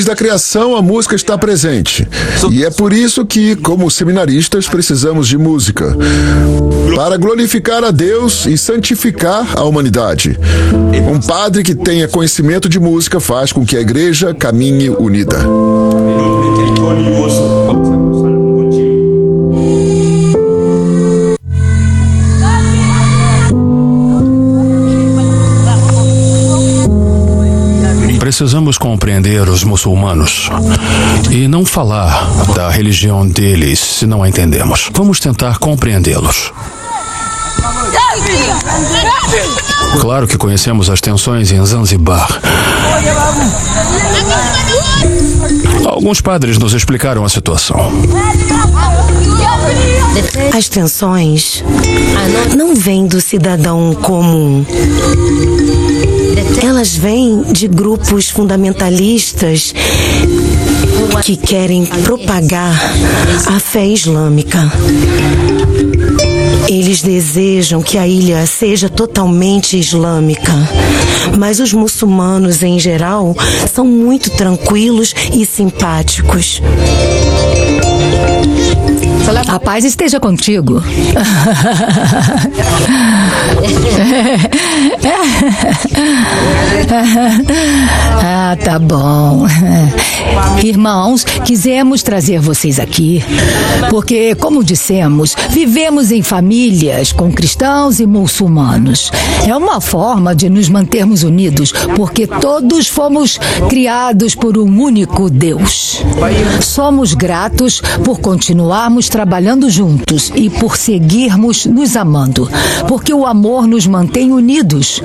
Desde a criação, a música está presente. E é por isso que, como seminaristas, precisamos de música. Para glorificar a Deus e santificar a humanidade. Um padre que tenha conhecimento de música faz com que a igreja caminhe unida. Precisamos compreender os muçulmanos e não falar da religião deles se não a entendemos. Vamos tentar compreendê-los. Claro que conhecemos as tensões em Zanzibar. Alguns padres nos explicaram a situação. As tensões não vêm do cidadão comum. Elas vêm de grupos fundamentalistas que querem propagar a fé islâmica. Eles desejam que a ilha seja totalmente islâmica, mas os muçulmanos, em geral, são muito tranquilos e simpáticos. A paz esteja contigo. Ah, tá bom. Irmãos, quisemos trazer vocês aqui porque, como dissemos, vivemos em famílias com cristãos e muçulmanos. É uma forma de nos mantermos unidos, porque todos fomos criados por um único Deus. Somos gratos por continuarmos trabalhando juntos e por seguirmos nos amando, porque o amor nos mantém unidos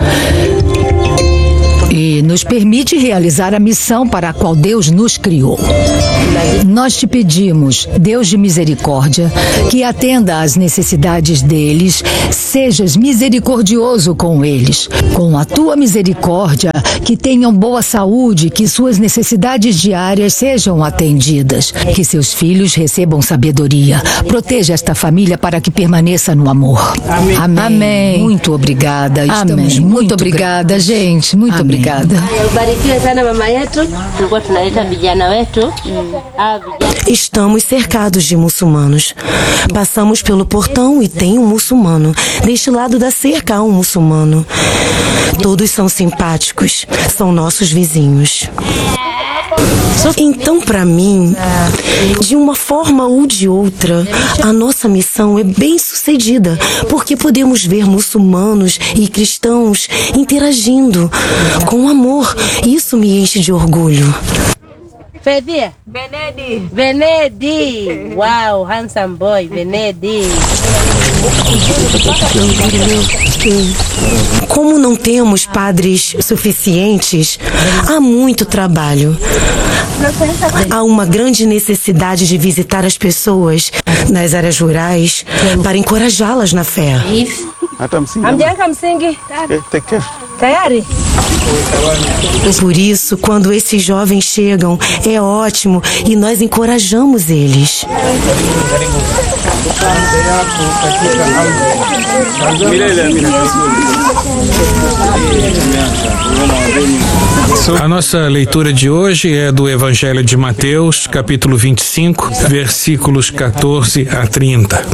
e nos permite realizar a missão para a qual Deus nos criou. Nós te pedimos, Deus de misericórdia, que atenda às necessidades deles, sejas misericordioso com eles. Com a tua misericórdia, que tenham boa saúde, que suas necessidades diárias sejam atendidas, que seus filhos recebam sabedoria. Proteja esta família para que permaneça no amor. Amém. Amém. Muito obrigada. Estamos muito obrigada, gente. Muito obrigada. Ubarikiwe sana mama yetu. Tulikuwa tunaleta vijana wetu. Estamos cercados de muçulmanos. Passamos pelo portão e tem um muçulmano. Deste lado da cerca há um muçulmano. Todos são simpáticos. São nossos vizinhos. Então, para mim, de uma forma ou de outra, a nossa missão é bem sucedida, porque podemos ver muçulmanos e cristãos interagindo com amor. Isso me enche de orgulho. Fedia? Benedi. Benedi. Wow, handsome boy, Benedi. Como não temos padres suficientes, há muito trabalho. Há uma grande necessidade de visitar as pessoas nas áreas rurais para encorajá-las na fé. Amjenga msingi. Tayari? Por isso, quando esses jovens chegam, é ótimo e nós encorajamos eles. A nossa leitura de hoje é do Evangelho de Mateus, capítulo 25, versículos 14 a 30.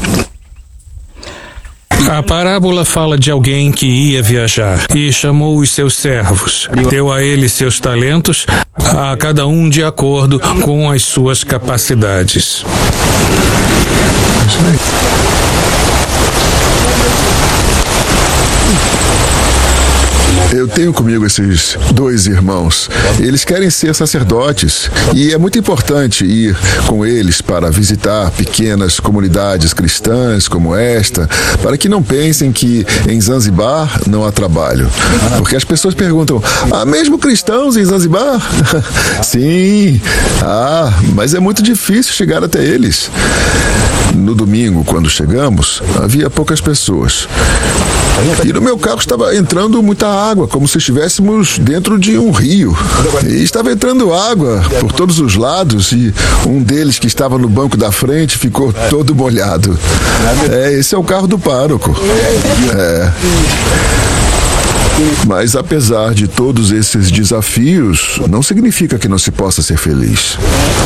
A parábola fala de alguém que ia viajar e chamou os seus servos. Deu a eles seus talentos, a cada um de acordo com as suas capacidades. Eu tenho comigo esses dois irmãos. Eles querem ser sacerdotes e é muito importante ir com eles para visitar pequenas comunidades cristãs como esta, para que não pensem que em Zanzibar não há trabalho. Porque as pessoas perguntam, há mesmo cristãos em Zanzibar? Sim, mas é muito difícil chegar até eles. No domingo, quando chegamos, havia poucas pessoas. E no meu carro estava entrando muita água, como se estivéssemos dentro de um rio. E estava entrando água por todos os lados e um deles que estava no banco da frente ficou todo molhado. Esse é o carro do pároco. Mas apesar de todos esses desafios, não significa que não se possa ser feliz.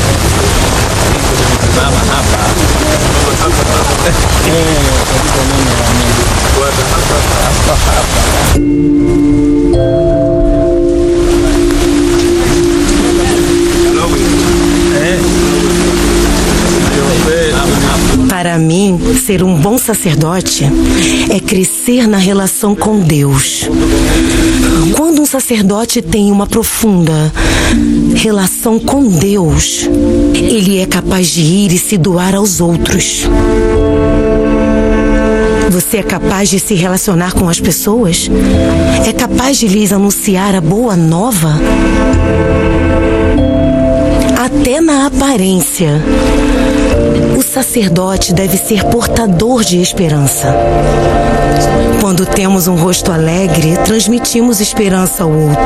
Para mim, ser um bom sacerdote é crescer na relação com Deus. Quando um sacerdote tem uma profunda relação com Deus, ele é capaz de ir e se doar aos outros. Você é capaz de se relacionar com as pessoas? É capaz de lhes anunciar a boa nova? Até na aparência, o sacerdote deve ser portador de esperança. Quando temos um rosto alegre, transmitimos esperança ao outro.